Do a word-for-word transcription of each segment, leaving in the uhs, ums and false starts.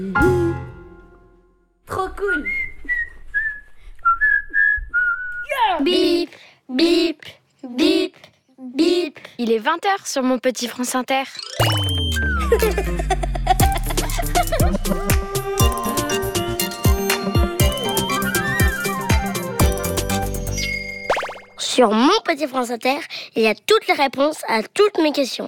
Trop cool. Bip, bip, bip, bip. Il est vingt heures sur mon petit France Inter. Sur mon petit France Inter, il y a toutes les réponses à toutes mes questions.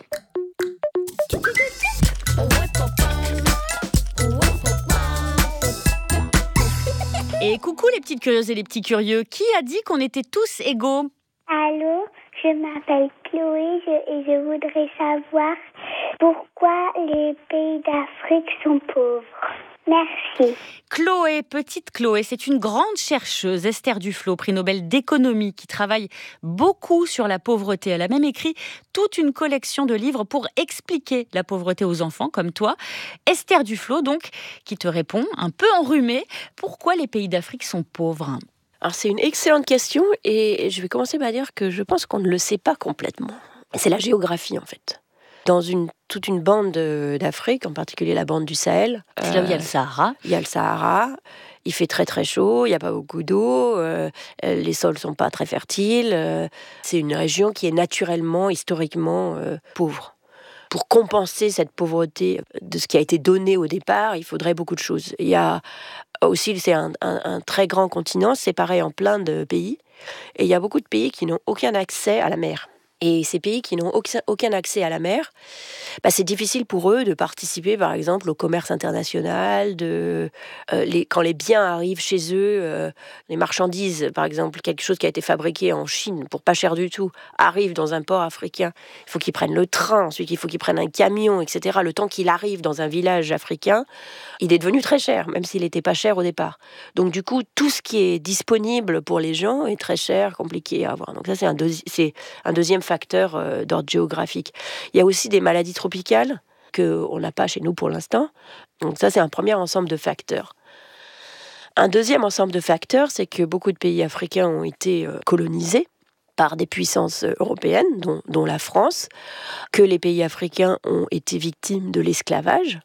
Et coucou les petites curieuses et les petits curieux, qui a dit qu'on était tous égaux ? Allô, je m'appelle Chloé je, et je voudrais savoir pourquoi les pays d'Afrique sont pauvres. Merci. Chloé, petite Chloé, c'est une grande chercheuse, Esther Duflo, prix Nobel d'économie, qui travaille beaucoup sur la pauvreté. Elle a même écrit toute une collection de livres pour expliquer la pauvreté aux enfants, comme toi. Esther Duflo, donc, qui te répond, un peu enrhumée, pourquoi les pays d'Afrique sont pauvres ? Alors c'est une excellente question et je vais commencer par dire que je pense qu'on ne le sait pas complètement. C'est la géographie en fait. Dans une, toute une bande d'Afrique, en particulier la bande du Sahel. C'est là où il y a le Sahara. Il y a le Sahara, il fait très très chaud, il n'y a pas beaucoup d'eau, euh, les sols ne sont pas très fertiles. Euh, c'est une région qui est naturellement, historiquement euh, pauvre. Pour compenser cette pauvreté de ce qui a été donné au départ, il faudrait beaucoup de choses. Il y a aussi, c'est un, un, un très grand continent séparé en plein de pays. Et il y a beaucoup de pays qui n'ont aucun accès à la mer. Et ces pays qui n'ont aucun, aucun accès à la mer, bah c'est difficile pour eux de participer, par exemple, au commerce international. De, euh, les, quand les biens arrivent chez eux, euh, les marchandises, par exemple, quelque chose qui a été fabriqué en Chine pour pas cher du tout, arrive dans un port africain. Il faut qu'ils prennent le train, ensuite il faut qu'ils prennent un camion, et cetera. Le temps qu'il arrive dans un village africain, il est devenu très cher, même s'il n'était pas cher au départ. Donc du coup, tout ce qui est disponible pour les gens est très cher, compliqué à avoir. Donc ça, c'est un, deuxi- c'est un deuxième facteur. facteurs euh, d'ordre géographique. Il y a aussi des maladies tropicales qu'on n'a pas chez nous pour l'instant. Donc ça, c'est un premier ensemble de facteurs. Un deuxième ensemble de facteurs, c'est que beaucoup de pays africains ont été euh, colonisés par des puissances européennes, dont, dont la France, que les pays africains ont été victimes de l'esclavage,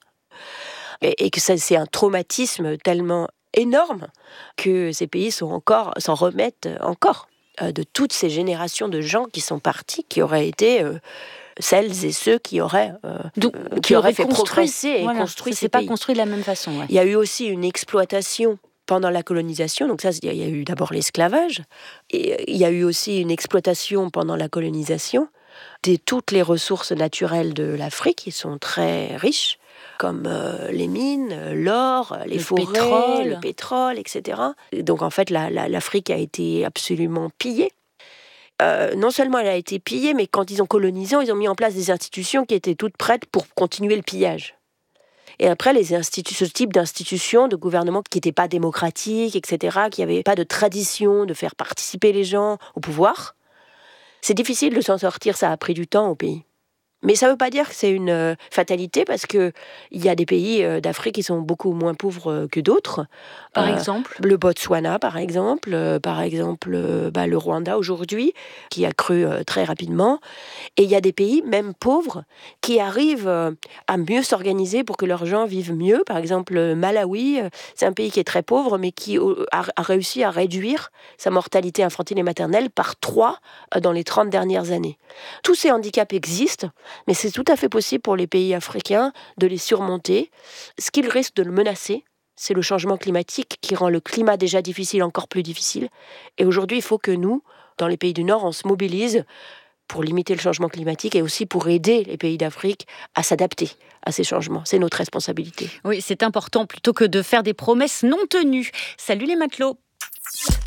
et, et que ça, c'est un traumatisme tellement énorme que ces pays sont encore, s'en remettent encore de toutes ces générations de gens qui sont partis, qui auraient été euh, celles et ceux qui auraient, euh, Donc, euh, qui qui auraient fait construit, progresser et voilà, construit ça ces s'est pas pays. construit de la même façon. Ouais. Il y a eu aussi une exploitation pendant la colonisation, donc ça, il y a eu d'abord l'esclavage, et il y a eu aussi une exploitation pendant la colonisation de toutes les ressources naturelles de l'Afrique, qui sont très riches, comme euh, les mines, l'or, les le forêts, pétrole. le pétrole, et cetera. Et donc en fait, la, la, l'Afrique a été absolument pillée. Euh, non seulement elle a été pillée, mais quand ils ont colonisé, ils ont mis en place des institutions qui étaient toutes prêtes pour continuer le pillage. Et après, les institu- ce type d'institutions, de gouvernement qui n'étaient pas démocratiques, et cetera, qui n'avaient pas de tradition de faire participer les gens au pouvoir, c'est difficile de s'en sortir, ça a pris du temps au pays. Mais ça ne veut pas dire que c'est une euh, fatalité, parce qu'il y a des pays euh, d'Afrique qui sont beaucoup moins pauvres euh, que d'autres. Par Euh, exemple Le Botswana, par exemple. Euh, par exemple, euh, bah, le Rwanda, aujourd'hui, qui a cru euh, très rapidement. Et il y a des pays, même pauvres, qui arrivent euh, à mieux s'organiser pour que leurs gens vivent mieux. Par exemple, le Malawi, euh, c'est un pays qui est très pauvre, mais qui euh, a, a réussi à réduire sa mortalité infantile et maternelle par trois euh, dans les trente dernières années. Tous ces handicaps existent, mais c'est tout à fait possible pour les pays africains de les surmonter. Ce qu'ils risquent de le menacer, c'est le changement climatique qui rend le climat déjà difficile encore plus difficile. Et aujourd'hui, il faut que nous, dans les pays du Nord, on se mobilise pour limiter le changement climatique et aussi pour aider les pays d'Afrique à s'adapter à ces changements. C'est notre responsabilité. Oui, c'est important plutôt que de faire des promesses non tenues. Salut les matelots.